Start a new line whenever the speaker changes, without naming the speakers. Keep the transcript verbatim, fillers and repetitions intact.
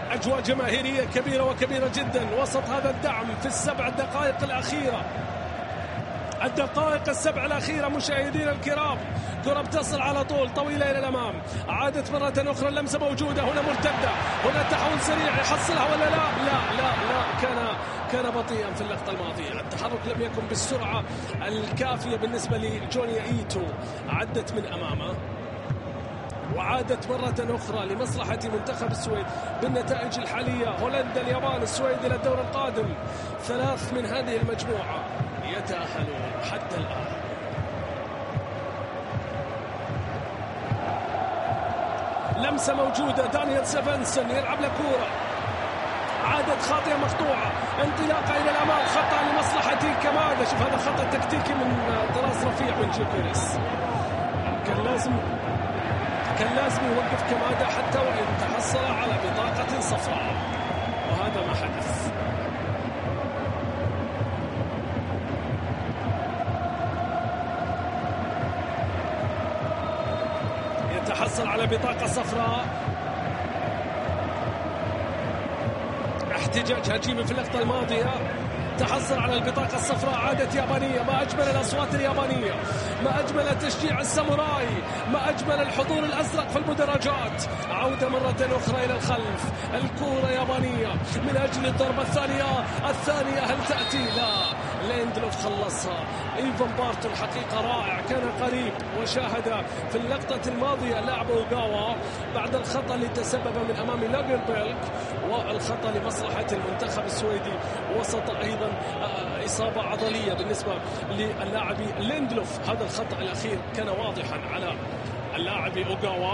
أجواء جماهيرية كبيرة وكبيرة جدا وسط هذا الدعم في السبع دقائق الأخيرة، الدقائق السبع الأخيرة مشاهدينا الكرام. كرة بتصل على طول طويلة إلى الأمام، عادت مرة أخرى، اللمسة موجودة هنا، مرتدة هنا، تحول سريع، يحصلها ولا لا؟ لا لا لا، كان كان بطيئا في اللقطة الماضية، التحرك لم يكن بالسرعة الكافية بالنسبة لجوني إيتو. عدت من أمامه وعادت مرة أخرى لمصلحة منتخب السويد بالنتائج الحالية. هولندا، اليابان، السويد إلى الدور القادم. ثلاث من هذه المجموعة يتأهلون حتى الآن. لمسة موجودة، دانيال سيفنسون يلعب لكورة، عادت خاطئة مقطوعة، انطلاقة إلى الأمام، خطأ لمصلحة كمادة. شوف هذا خطأ تكتيكي من طراز رفيع من جيوكيريس. كان لازم كان لازم يوقف كمادة حتى وإن تحصل على بطاقة صفراء، وهذا ما حدث. يتحصل على بطاقة صفراء. احتجاج هجيمي في اللقطة الماضية، تحصل على البطاقة الصفراء. عادت يابانية، ما أجمل الأصوات اليابانية، ما أجمل تشجيع الساموراي، ما أجمل الحضور الأزرق في المدرجات. عودة مرة أخرى إلى الخلف، الكورة يابانية من أجل الضربة الثانية. الثانية هل تأتي؟ لا، ليندلوف خلصها. إيفان بارتو الحقيقة رائع، كان قريب وشاهد في اللقطة الماضية لاعب أوغاوا بعد الخطأ اللي تسبب من أمام لاجربيلك، والخطأ لمصلحة المنتخب السويدي وسط أيضا إصابة عضلية بالنسبة للاعب ليندلوف. هذا الخطأ الأخير كان واضحا على اللاعب أوغاوا.